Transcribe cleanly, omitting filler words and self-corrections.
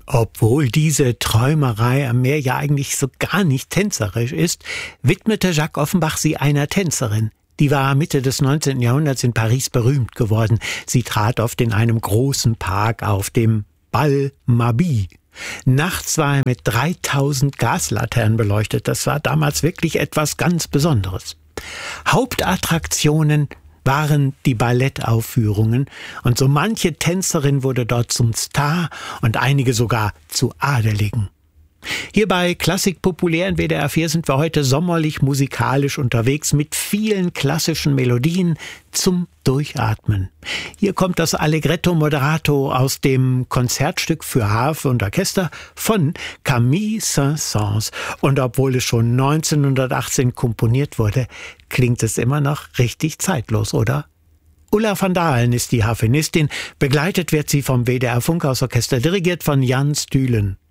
Obwohl diese Träumerei am Meer ja eigentlich so gar nicht tänzerisch ist, widmete Jacques Offenbach sie einer Tänzerin. Die war Mitte des 19. Jahrhunderts in Paris berühmt geworden. Sie trat oft in einem großen Park auf, dem Bal Mabille. Nachts war er mit 3000 Gaslaternen beleuchtet. Das war damals wirklich etwas ganz Besonderes. Hauptattraktionen waren die Ballettaufführungen und so manche Tänzerin wurde dort zum Star und einige sogar zu Adeligen. Hier bei Klassik populär in WDR 4 sind wir heute sommerlich musikalisch unterwegs mit vielen klassischen Melodien zum Durchatmen. Hier kommt das Allegretto Moderato aus dem Konzertstück für Harfe und Orchester von Camille Saint-Saëns. Und obwohl es schon 1918 komponiert wurde, klingt es immer noch richtig zeitlos, oder? Ulla van Dalen ist die Harfenistin, begleitet wird sie vom WDR Funkhausorchester, dirigiert von Jan Stülen.